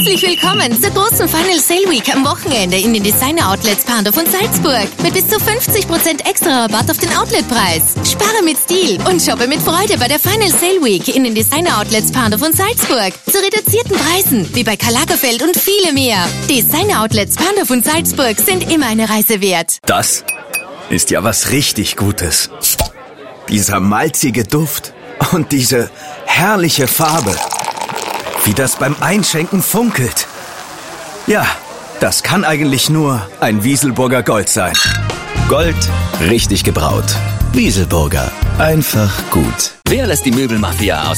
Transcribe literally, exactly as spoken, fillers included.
Herzlich willkommen zur großen Final Sale Week am Wochenende in den Designer Outlets Pandorf und Salzburg. Mit bis zu fünfzig Prozent extra Rabatt auf den Outletpreis. Spare mit Stil und shoppe mit Freude bei der Final Sale Week in den Designer Outlets Pandorf und Salzburg. Zu reduzierten Preisen, wie bei Karl Lagerfeld und viele mehr. Designer Outlets Pandorf und Salzburg sind immer eine Reise wert. Das ist ja was richtig Gutes. Dieser malzige Duft und diese herrliche Farbe. Wie das beim Einschenken funkelt. Ja, das kann eigentlich nur ein Wieselburger Gold sein. Gold, richtig gebraut. Wieselburger. Einfach gut. Wer lässt die Möbelmafia aus